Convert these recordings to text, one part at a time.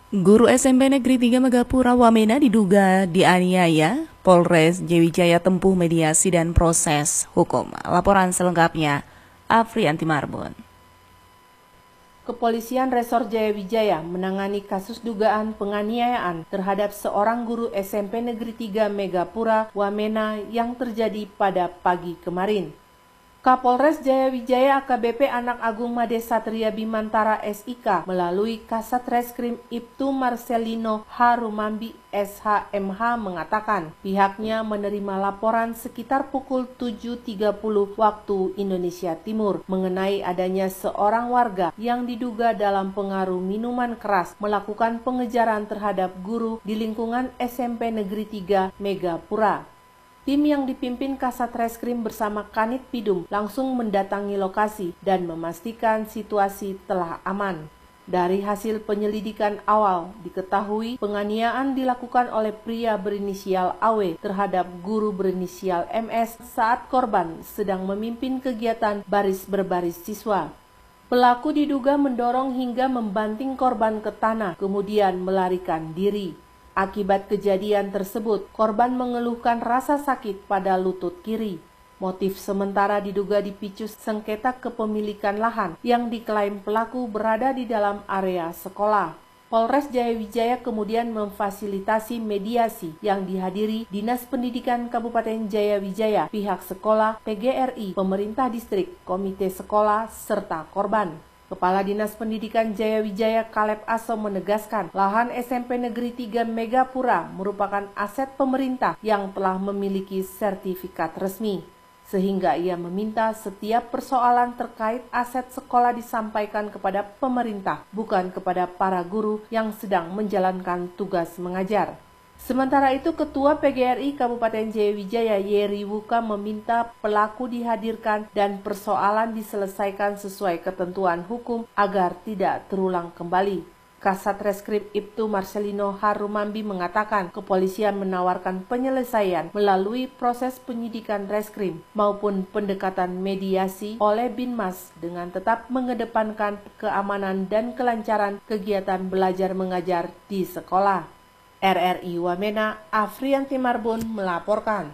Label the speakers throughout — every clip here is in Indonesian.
Speaker 1: Guru SMP Negeri 3 Megapura Wamena diduga dianiaya, Polres Jayawijaya tempuh mediasi dan proses hukum. Laporan selengkapnya, Afrianti Marbun.
Speaker 2: Kepolisian Resor Jayawijaya menangani kasus dugaan penganiayaan terhadap seorang guru SMP Negeri 3 Megapura Wamena yang terjadi pada pagi kemarin. Kapolres Jayawijaya AKBP Anak Agung Made Satria Bimantara SIK melalui Kasat Reskrim Ibtu Marcelino Harumambi SHMH mengatakan pihaknya menerima laporan sekitar pukul 7.30 waktu Indonesia Timur mengenai adanya seorang warga yang diduga dalam pengaruh minuman keras melakukan pengejaran terhadap guru di lingkungan SMP Negeri 3 Megapura. Tim yang dipimpin Kasat Reskrim bersama Kanit Pidum langsung mendatangi lokasi dan memastikan situasi telah aman. Dari hasil penyelidikan awal, diketahui penganiayaan dilakukan oleh pria berinisial AW terhadap guru berinisial MS saat korban sedang memimpin kegiatan baris berbaris siswa. Pelaku diduga mendorong hingga membanting korban ke tanah, kemudian melarikan diri. Akibat kejadian tersebut, korban mengeluhkan rasa sakit pada lutut kiri. Motif sementara diduga dipicu sengketa kepemilikan lahan yang diklaim pelaku berada di dalam area sekolah. Polres Jayawijaya kemudian memfasilitasi mediasi yang dihadiri Dinas Pendidikan Kabupaten Jayawijaya, pihak sekolah, PGRI, pemerintah distrik, komite sekolah, serta korban. Kepala Dinas Pendidikan Jayawijaya Kaleb Aso menegaskan lahan SMP Negeri 3 Megapura merupakan aset pemerintah yang telah memiliki sertifikat resmi. Sehingga ia meminta setiap persoalan terkait aset sekolah disampaikan kepada pemerintah, bukan kepada para guru yang sedang menjalankan tugas mengajar. Sementara itu, Ketua PGRI Kabupaten Jayawijaya Yeri Wuka meminta pelaku dihadirkan dan persoalan diselesaikan sesuai ketentuan hukum agar tidak terulang kembali. Kasat Reskrim Ibtu Marcelino Harumambi mengatakan kepolisian menawarkan penyelesaian melalui proses penyidikan reskrim maupun pendekatan mediasi oleh Binmas dengan tetap mengedepankan keamanan dan kelancaran kegiatan belajar mengajar di sekolah. RRI Wamena, Afrianti Marbun melaporkan.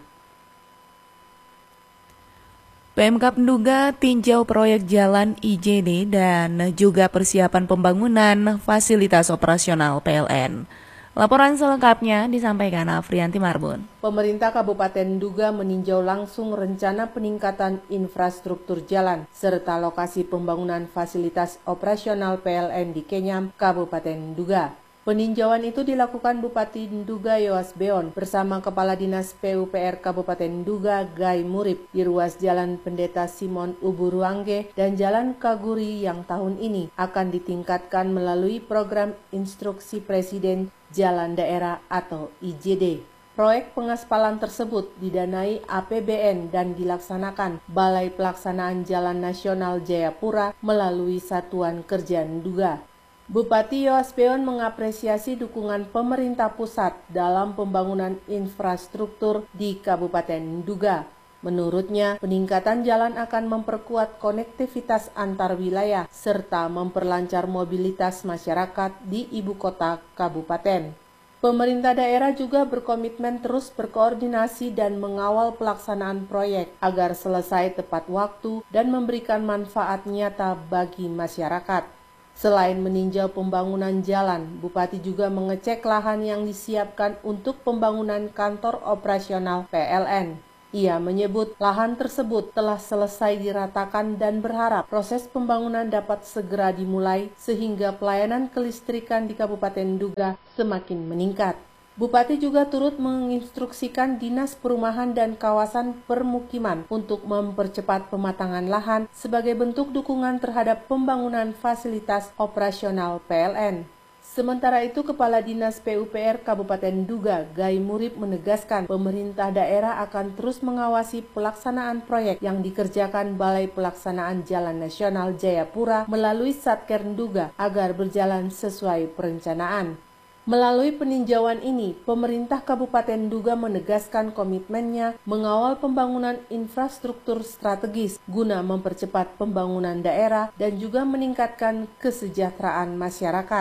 Speaker 1: Pemkab menduga tinjau proyek jalan IJD dan juga persiapan pembangunan fasilitas operasional PLN. Laporan selengkapnya disampaikan Afrianti Marbun.
Speaker 2: Pemerintah Kabupaten Nduga meninjau langsung rencana peningkatan infrastruktur jalan serta lokasi pembangunan fasilitas operasional PLN di Kenyam, Kabupaten Nduga. Peninjauan itu dilakukan Bupati Nduga Yoas Beon bersama Kepala Dinas PUPR Kabupaten Nduga Gai Murib di ruas Jalan Pendeta Simon Uburuangge dan Jalan Kaguri yang tahun ini akan ditingkatkan melalui program Instruksi Presiden Jalan Daerah atau IJD. Proyek pengaspalan tersebut didanai APBN dan dilaksanakan Balai Pelaksanaan Jalan Nasional Jayapura melalui Satuan Kerja Nduga. Bupati Yoas Beon mengapresiasi dukungan pemerintah pusat dalam pembangunan infrastruktur di Kabupaten Nduga. Menurutnya, peningkatan jalan akan memperkuat konektivitas antar wilayah serta memperlancar mobilitas masyarakat di ibu kota kabupaten. Pemerintah daerah juga berkomitmen terus berkoordinasi dan mengawal pelaksanaan proyek agar selesai tepat waktu dan memberikan manfaat nyata bagi masyarakat. Selain meninjau pembangunan jalan, Bupati juga mengecek lahan yang disiapkan untuk pembangunan kantor operasional PLN. Ia menyebut lahan tersebut telah selesai diratakan dan berharap proses pembangunan dapat segera dimulai sehingga pelayanan kelistrikan di Kabupaten Nduga semakin meningkat. Bupati juga turut menginstruksikan Dinas Perumahan dan Kawasan Permukiman untuk mempercepat pematangan lahan sebagai bentuk dukungan terhadap pembangunan fasilitas operasional PLN. Sementara itu, Kepala Dinas PUPR Kabupaten Nduga, Gai Murib menegaskan pemerintah daerah akan terus mengawasi pelaksanaan proyek yang dikerjakan Balai Pelaksanaan Jalan Nasional Jayapura melalui Satker Nduga agar berjalan sesuai perencanaan. Melalui peninjauan ini, pemerintah Kabupaten Nduga menegaskan komitmennya mengawal pembangunan infrastruktur strategis guna mempercepat pembangunan daerah dan juga meningkatkan kesejahteraan masyarakat.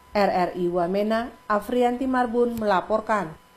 Speaker 2: RRI Wamena, Afrianti Marbun melaporkan.